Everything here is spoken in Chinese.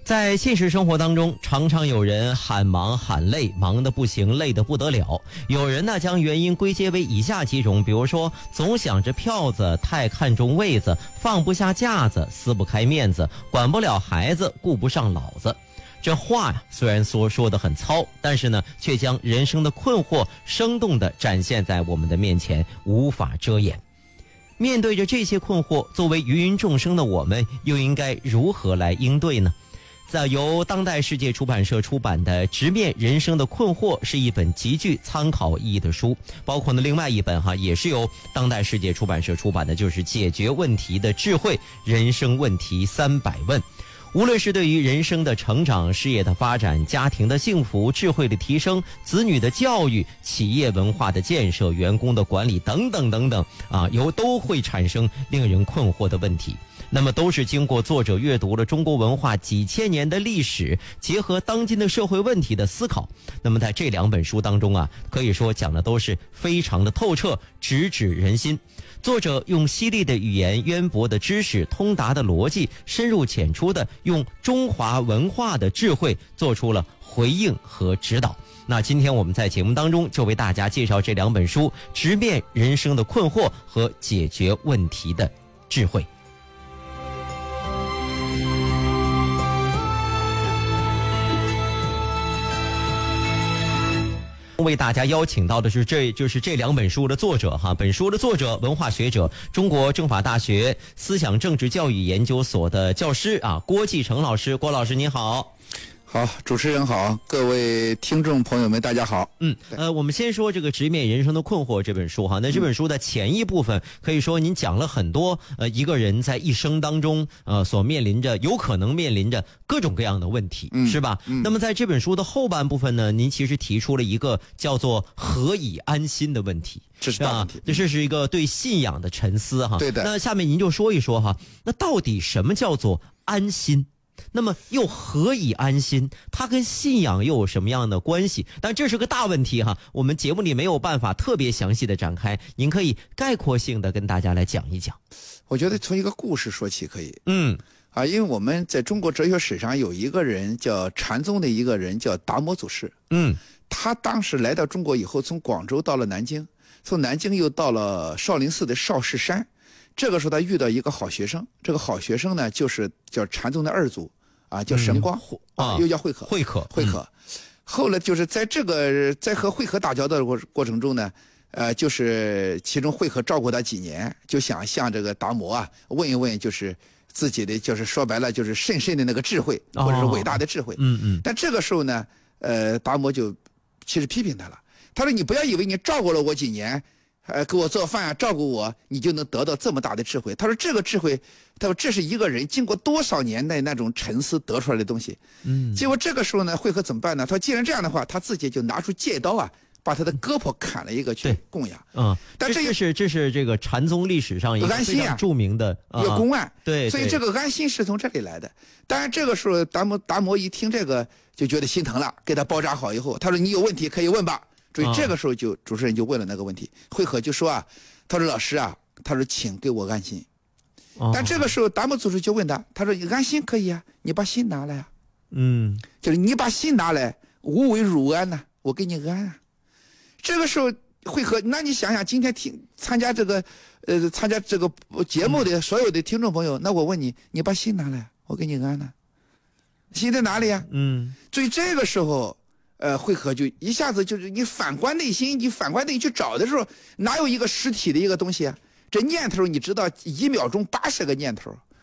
在现实生活当中，常常有人喊忙喊累，忙得不行，累得不得了。有人呢将原因归结为以下几种，比如说总想着票子，太看重位子，放不下架子，撕不开面子，管不了孩子，顾不上老子。这话呀，虽然说得很糙，但是呢，却将人生的困惑生动地展现在我们的面前，无法遮掩。面对着这些困惑，作为芸芸众生的我们，又应该如何来应对呢？在由当代世界出版社出版的《直面人生的困惑》是一本极具参考意义的书，包括呢另外一本也是由当代世界出版社出版的，就是《解决问题的智慧：人生问题300问》。无论是对于人生的成长、事业的发展、家庭的幸福、智慧的提升、子女的教育、企业文化的建设、员工的管理等等等等都会产生令人困惑的问题。那么都是经过作者阅读了中国文化几千年的历史，结合当今的社会问题的思考。那么在这2本书当中可以说讲的都是非常的透彻，直指人心。作者用犀利的语言、渊博的知识、通达的逻辑，深入浅出的用中华文化的智慧做出了回应和指导。那今天我们在节目当中就为大家介绍这2本书，直面人生的困惑和解决问题的智慧。为大家邀请到的是这2本书的作者本书的作者，文化学者，中国政法大学思想政治教育研究所的教师郭继承老师。郭老师您好。 好，主持人好，各位听众朋友们大家好。 我们先说这个《直面人生的困惑》这本书那这本书的前一部分可以说您讲了很多一个人在一生当中有可能面临着各种各样的问题，是吧？那么在这本书的后半部分呢，您其实提出了一个叫做何以安心的问题。 这是大问题， 这是一个对信仰的沉思对的。 那下面您就说一说那到底什么叫做安心？那么又何以安心？它跟信仰又有什么样的关系？但这是个大问题我们节目里没有办法特别详细的展开，您可以概括性的跟大家来讲一讲。 我觉得从一个故事说起可以。因为我们在中国哲学史上有一个人叫禅宗的一个人叫达摩祖师。他当时来到中国以后，从广州到了南京，从南京又到了少林寺的少室山。这个时候他遇到一个好学生，这个好学生呢就是叫禅宗的二祖叫神光又叫慧可。后来就是在和慧可打交道的过程中呢，就是其中慧可照顾他几年，就想向这个达摩问一问，就是自己的就是说白了就是甚深的那个智慧，或者是伟大的智慧。但这个时候呢，达摩就其实批评他了，他说你不要以为你照顾了我几年，给我做饭照顾我，你就能得到这么大的智慧。他说这个智慧，他说这是一个人经过多少年的那种沉思得出来的东西。结果这个时候呢，慧可怎么办呢？他说既然这样的话，他自己就拿出戒刀把他的胳膊砍了一个去供养。但这是这个禅宗历史上一个非常著名的一个公案。 对， 所以这个安心是从这里来的。当然这个时候达摩一听这个就觉得心疼了，给他包扎好以后，他说你有问题可以问吧。所以这个时候主持人就问了那个问题，慧可就说他说老师他说请给我安心。但这个时候达摩祖师就问他，他说安心可以你把心拿来就是你把心拿来，无为汝安我给你安这个时候慧可，那你想想今天参加这个节目的所有的听众朋友，那我问你，你把心拿来，我给你安心在哪里所以这个时候慧可就一下子就是你反观内心，你反观内去找的时候，哪有一个实体的一个东西这念头你知道1秒钟80个念头，